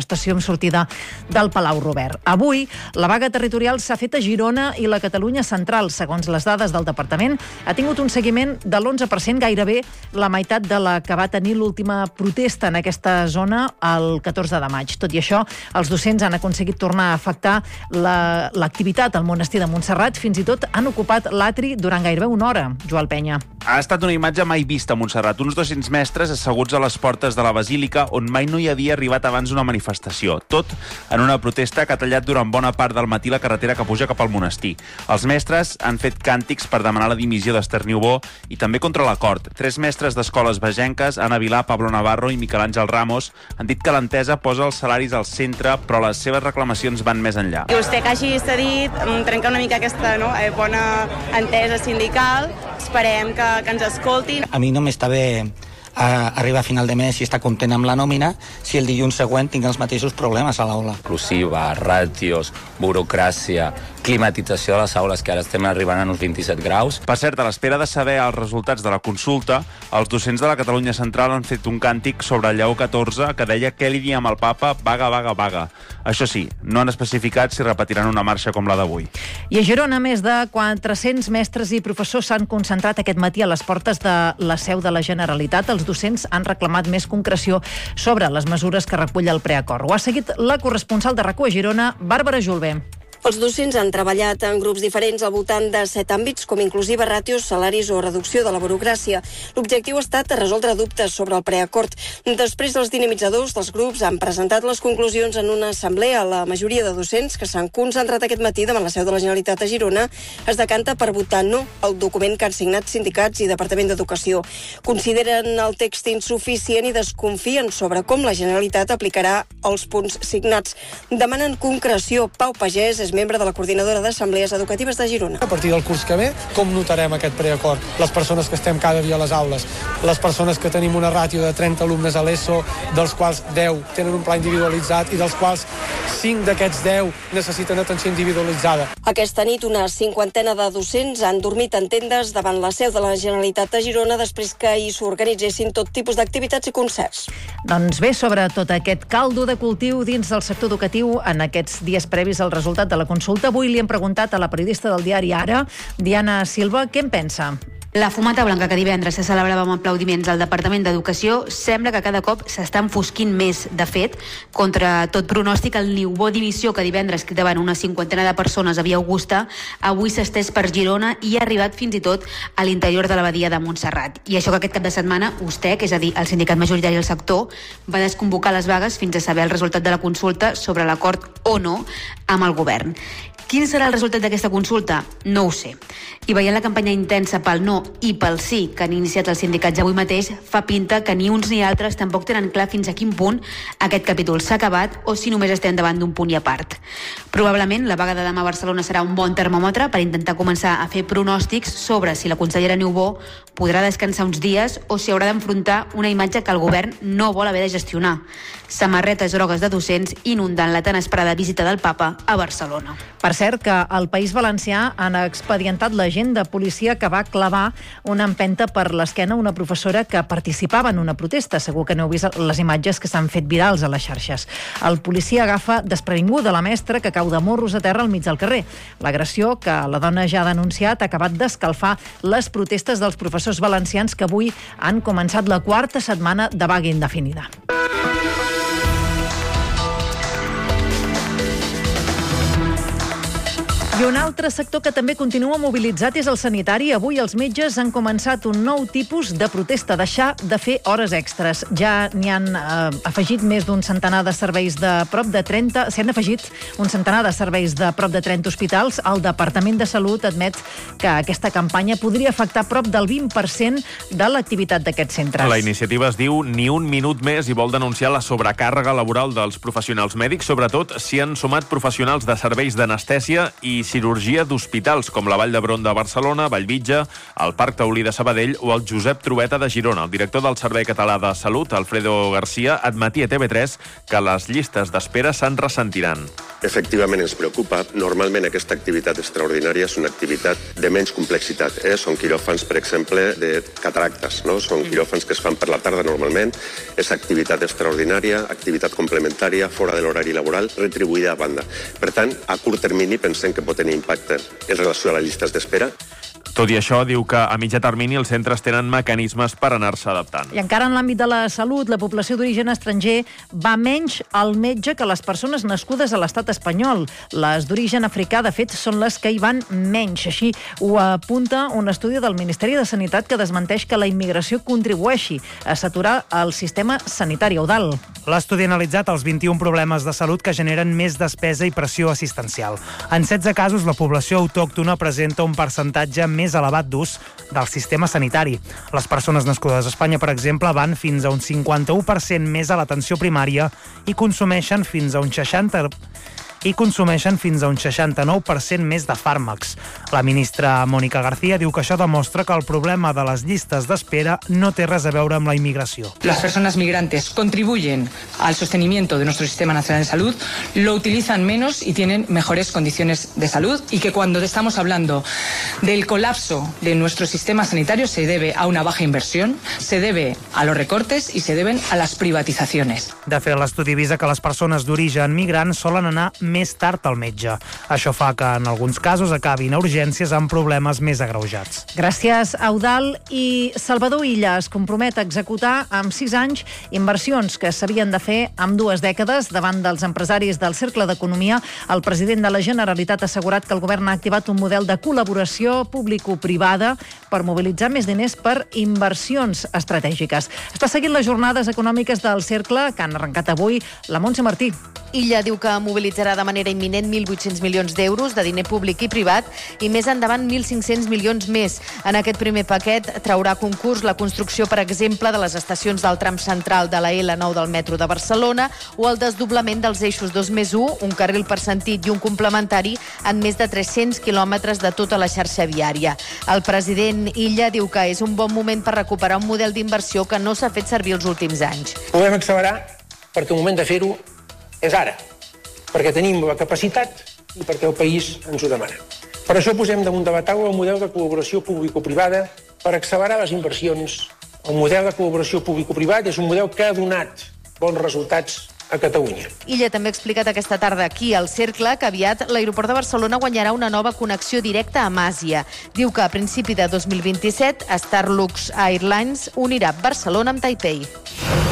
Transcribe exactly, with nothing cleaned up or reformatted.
manifestació amb sortida del Palau Robert. Avui, la vaga territorial s'ha fet a Girona i la Catalunya central. Segons les dades del departament, ha tingut un seguiment de l'onze per cent, gairebé la meitat de la que va tenir l'última protesta en aquesta zona el catorze de maig. Tot i això, els docents han aconseguit tornar a afectar la, l'activitat al monestir de Montserrat. Fins i tot han ocupat l'atri durant gairebé una hora. Joel Penya. Ha estat una imatge mai vista a Montserrat. Uns dos-cents mestres asseguts a les portes de la Basílica, on mai no hi havia arribat abans una manifestació. Tot en una protesta que ha tallat durant bona part del matí la carretera que puja cap al monestir. Els mestres han fet càntics per demanar la dimissió d'Ester Niubó i també contra l'acord. Tres mestres d'escoles vegenques, Anna Vilà, Pablo Navarro i Miquel Àngel Ramos, han dit que l'entesa posa els salaris al centre, però les seves reclamacions van més enllà. I vostè que hagi cedit, trencar una mica aquesta no, eh, bona entesa sindical. Esperem que, que ens escoltin. A mi no m'està bé a arribar a final de mes i estar content amb la nòmina si el dilluns següent tinc els mateixos problemes a l'aula. Inclusiva, ràtios, burocràcia, climatització de les aules, que ara estem arribant a uns vint-i-set graus. Per cert, a l'espera de saber els resultats de la consulta, els docents de la Catalunya Central han fet un càntic sobre el Lleó catorze que deia què li diem al papa, vaga, vaga, vaga. Això sí, no han especificat si repetiran una marxa com la d'avui. I a Girona, més de quatre-cents mestres i professors s'han concentrat aquest matí a les portes de la seu de la Generalitat. Els docents han reclamat més concreció sobre les mesures que recull el preacord. Ho ha seguit la corresponsal de RAC u a Girona, Bàrbara Julve. Els docents han treballat en grups diferents al voltant de set àmbits, com inclusiva ràtios, salaris o reducció de la burocràcia. L'objectiu ha estat resoldre dubtes sobre el preacord. Després dels dinamitzadors dels grups han presentat les conclusions en una assemblea. La majoria de docents que s'han concentrat aquest matí davant la seu de la Generalitat a Girona es decanta per votar no al document que han signat sindicats i Departament d'Educació. Consideren el text insuficient i desconfien sobre com la Generalitat aplicarà els punts signats. Demanen concreció. Pau Pagès és membre de la Coordinadora d'Assemblees Educatives de Girona. A partir del curs que ve, com notarem aquest preacord? Les persones que estem cada dia a les aules, les persones que tenim una ràtio de trenta alumnes a l'ESO, dels quals deu tenen un pla individualitzat i dels quals cinc d'aquests deu necessiten atenció individualitzada. Aquesta nit una cinquantena de docents han dormit en tendes davant la seu de la Generalitat de Girona després que hi s'organitzessin tot tipus d'activitats i concerts. Doncs bé, sobre tot aquest caldo de cultiu dins del sector educatiu en aquests dies previs al resultat de la consulta, avui li hem preguntat a la periodista del diari Ara, Diana Silva, què en pensa. La fumata blanca que divendres se celebrava amb aplaudiments al Departament d'Educació sembla que cada cop s'està enfosquint més. De fet, contra tot pronòstic, el Niubó dimissió que divendres davant una cinquantena de persones havia Augusta, avui s'ha estès per Girona i ha arribat fins i tot a l'interior de la badia de Montserrat. I això que aquest cap de setmana, USTEC, és a dir, el sindicat majoritari del sector, va desconvocar les vagues fins a saber el resultat de la consulta sobre l'acord o no amb el govern. Quin serà el resultat d'aquesta consulta? No ho sé. I veient la campanya intensa pel no i pel sí que han iniciat els sindicats avui mateix, fa pinta que ni uns ni altres tampoc tenen clar fins a quin punt aquest capítol s'ha acabat o si només estem davant d'un punt i a part. Probablement la vaga de demà a Barcelona serà un bon termòmetre per intentar començar a fer pronòstics sobre si la consellera Niubó podrà descansar uns dies o si haurà d'enfrontar una imatge que el govern no vol haver de gestionar. Samarretes grogues de docents inundant la tan esperada visita del papa a Barcelona. Per cert, que al País Valencià han expedientat l'agent de policia que va clavar una empenta per l'esquena a una professora que participava en una protesta. Segur que no heu vist les imatges que s'han fet virals a les xarxes. El policia agafa desprevinguda la mestra que cau de morros a terra al mig del carrer. L'agressió, que la dona ja ha denunciat, ha acabat d'escalfar les protestes dels professors valencians que avui han començat la quarta setmana de vaga indefinida. I un altre sector que també continua mobilitzat és el sanitari. Avui els metges han començat un nou tipus de protesta, deixar de fer hores extres. Ja n'hi han eh, afegit més d'un centenar de serveis de prop de trenta... S'hi han afegit un centenar de serveis de prop de trenta hospitals. El Departament de Salut admet que aquesta campanya podria afectar prop del vint per cent de l'activitat d'aquests centres. La iniciativa es diu Ni un minut més i vol denunciar la sobrecàrrega laboral dels professionals mèdics, sobretot si han sumat professionals de serveis d'anestèsia i cirurgia d'hospitals com la Vall d'Hebron de Barcelona, Vallvitge, el Parc Taulí de Sabadell o el Josep Trueta de Girona. El director del Servei Català de Salut, Alfredo García, admetia a T V tres que les llistes d'espera se'n ressentiran. Efectivament ens preocupa. Normalment aquesta activitat extraordinària és una activitat de menys complexitat. Eh? Són quiròfans, per exemple, de cataractes. No? Són quiròfans que es fan per la tarda normalment. És activitat extraordinària, activitat complementària, fora de l'horari laboral, retribuïda a banda. Per tant, a curt termini pensem que pot tenir impacte en relació a les llistes d'espera. Tot i això, diu que a mitjà termini els centres tenen mecanismes per anar-se adaptant. I encara en l'àmbit de la salut, la població d'origen estranger va menys al metge que les persones nascudes a l'estat espanyol. Les d'origen africà, de fet, són les que hi van menys. Així ho apunta un estudi del Ministeri de Sanitat que desmenteix que la immigració contribueixi a saturar el sistema sanitari. Eudald. L'estudi ha analitzat els vint-i-un problemes de salut que generen més despesa i pressió assistencial. En setze casos, la població autòctona presenta un percentatge més elevat d'ús del sistema sanitari. Les persones nascudes a Espanya, per exemple, van fins a un cinquanta-u per cent més a l'atenció primària i consumeixen fins a un seixanta i consumeixen fins a un seixanta-nou per cent més de fàrmacs. La ministra Mónica García diu que això demostra que el problema de les llistes d'espera no té res a veure amb la inmigració. Las personas migrantes contribuyen al sostenimiento de nuestro sistema nacional de salud, lo utilizan menos y tienen mejores condiciones de salud, y que cuando estamos hablando del colapso de nuestro sistema sanitario se debe a una baja inversión, se debe a los recortes y se deben a las privatizaciones. De fet, l'estudi avisa que les persones d'origen migrant solen anar més tard al metge. Això fa que en alguns casos acabin a urgències amb problemes més agreujats. Gràcies, Eudald. I Salvador Illa es compromet a executar amb sis anys inversions que s'havien de fer amb dues dècades. Davant dels empresaris del Cercle d'Economia, el president de la Generalitat ha assegurat que el govern ha activat un model de col·laboració público-privada per mobilitzar més diners per inversions estratègiques. Està seguint les jornades econòmiques del Cercle, que han arrencat avui. La Montse Martí. Illa diu que mobilitzarà de manera imminent mil vuit-cents milions d'euros de diner públic i privat i més endavant mil cinc-cents milions més. En aquest primer paquet traurà a concurs la construcció, per exemple, de les estacions del tram central de la L nou del metro de Barcelona o el desdoblament dels eixos dos més u, un carril per sentit i un complementari en més de tres-cents quilòmetres de tota la xarxa viària. El president Illa diu que és un bon moment per recuperar un model d'inversió que no s'ha fet servir els últims anys. Podem accelerar perquè el moment de fer-ho és ara, perquè tenim la capacitat i perquè el país ens ho demana. Per això posem damunt de la taula el model de col·laboració público-privada per accelerar les inversions. El model de col·laboració público-privat és un model que ha donat bons resultats a Catalunya. Illa també ha explicat aquesta tarda aquí al Cercle que aviat l'aeroport de Barcelona guanyarà una nova connexió directa amb Àsia. Diu que a principi de dos mil vint-i-set Starlux Airlines unirà Barcelona amb Taipei.